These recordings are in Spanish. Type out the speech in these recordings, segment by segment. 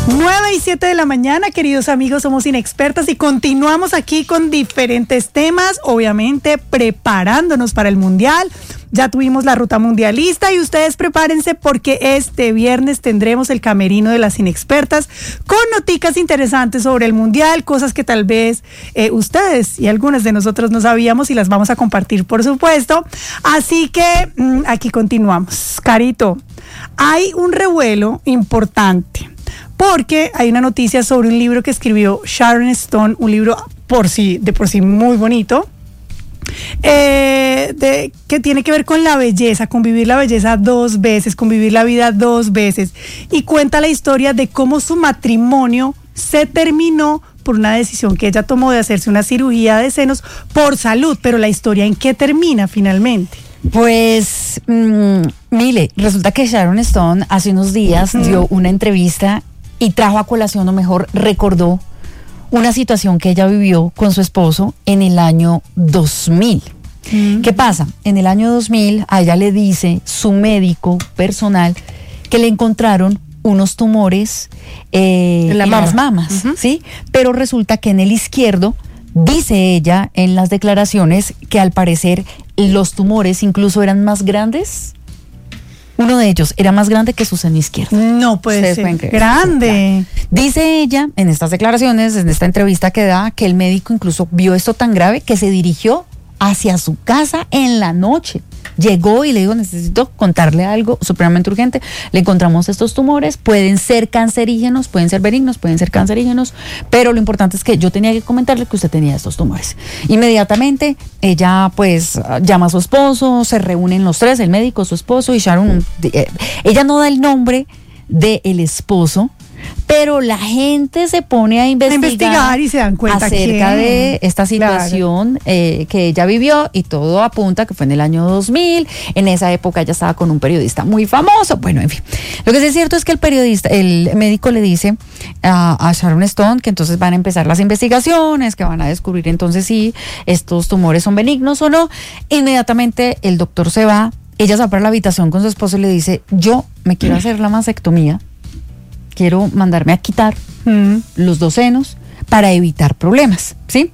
9:07 de la mañana, queridos amigos, somos Inexpertas y continuamos aquí con diferentes temas, obviamente preparándonos para el Mundial. Ya tuvimos la ruta mundialista y ustedes prepárense porque este viernes tendremos el camerino de las Inexpertas con noticas interesantes sobre el Mundial, cosas que tal vez ustedes y algunas de nosotros no sabíamos y las vamos a compartir, por supuesto. Así que aquí continuamos. Carito, hay un revuelo importante porque hay una noticia sobre un libro que escribió Sharon Stone, un libro de por sí muy bonito, que tiene que ver con la belleza, con vivir la belleza 2 veces, con vivir la vida 2 veces, y cuenta la historia de cómo su matrimonio se terminó por una decisión que ella tomó de hacerse una cirugía de senos por salud. Pero la historia, ¿en qué termina finalmente? Pues, Mile, resulta que Sharon Stone hace unos días dio una entrevista y trajo a colación, o mejor, recordó una situación que ella vivió con su esposo en el año 2000. ¿Qué pasa? En el año 2000 a ella le dice su médico personal que le encontraron unos tumores en las mamas, ¿sí? Pero resulta que en el izquierdo, dice ella en las declaraciones, que al parecer los tumores incluso eran más grandes. Uno de ellos era más grande que su seno izquierdo. No puede ser. Grande. Dice ella en estas declaraciones, en esta entrevista que da, que el médico incluso vio esto tan grave que se dirigió hacia su casa en la noche. Llegó y le dijo: necesito contarle algo supremamente urgente. Le encontramos estos tumores, pueden ser cancerígenos, pueden ser benignos, pueden ser cancerígenos, pero lo importante es que yo tenía que comentarle que usted tenía estos tumores. Inmediatamente ella pues llama a su esposo, se reúnen los tres, el médico, su esposo y Sharon. Ella no da el nombre del esposo, pero la gente se pone a investigar y se dan cuenta acerca de esta situación, que ella vivió, y todo apunta que fue en el año 2000. En esa época ella estaba con un periodista muy famoso. Bueno, en fin, lo que sí es cierto es que el médico le dice a Sharon Stone que entonces van a empezar las investigaciones, que van a descubrir entonces si estos tumores son benignos o no. Inmediatamente el doctor se va, ella se va para la habitación con su esposo y le dice: yo me quiero hacer la mastectomía, quiero mandarme a quitar los 2 senos para evitar problemas, ¿sí?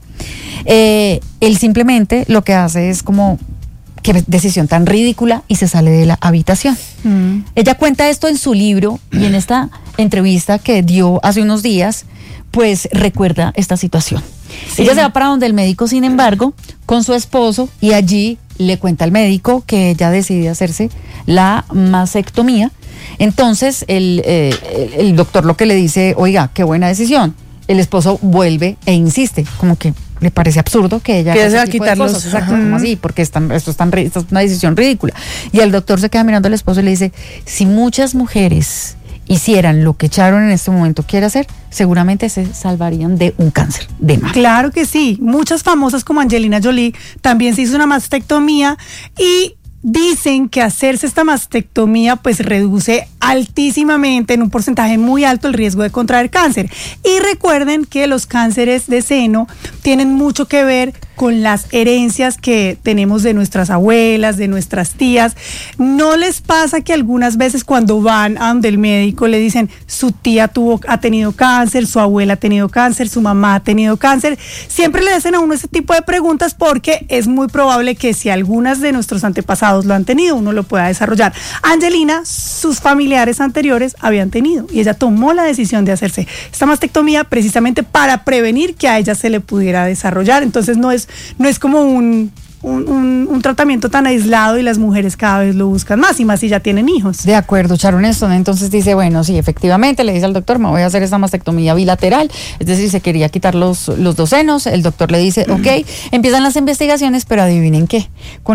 Él simplemente lo que hace es como, qué decisión tan ridícula, y se sale de la habitación. Ella cuenta esto en su libro, y en esta entrevista que dio hace unos días, pues recuerda esta situación. Sí. Ella se va para donde el médico, sin embargo, con su esposo, y allí le cuenta al médico que ella decide hacerse la mastectomía. Entonces el doctor lo que le dice: oiga, qué buena decisión. El esposo vuelve e insiste, como que le parece absurdo que ella se va a quitar los cosas. Exacto, como así, porque esto es una decisión ridícula. Y el doctor se queda mirando al esposo y le dice: si muchas mujeres hicieran lo que Sharon en este momento quiere hacer, seguramente se salvarían de un cáncer de mama. Claro que sí. Muchas famosas como Angelina Jolie también se hizo una mastectomía, y dicen que hacerse esta mastectomía pues reduce altísimamente, en un porcentaje muy alto, el riesgo de contraer cáncer. Y recuerden que los cánceres de seno tienen mucho que ver con las herencias que tenemos de nuestras abuelas, de nuestras tías. ¿No les pasa que algunas veces cuando van a donde el médico le dicen: su tía ha tenido cáncer, su abuela ha tenido cáncer, su mamá ha tenido cáncer? Siempre le hacen a uno ese tipo de preguntas porque es muy probable que si algunas de nuestros antepasados lo han tenido, uno lo pueda desarrollar. Angelina, sus familiares anteriores habían tenido, y ella tomó la decisión de hacerse esta mastectomía precisamente para prevenir que a ella se le pudiera desarrollar. Entonces no es como un tratamiento tan aislado, y las mujeres cada vez lo buscan más, y más si ya tienen hijos. De acuerdo, Sharon Stone entonces dice: bueno, sí, efectivamente, le dice al doctor: me voy a hacer esta mastectomía bilateral, es decir, se quería quitar los 2 senos. El doctor le dice: ok, empiezan las investigaciones, pero adivinen qué, con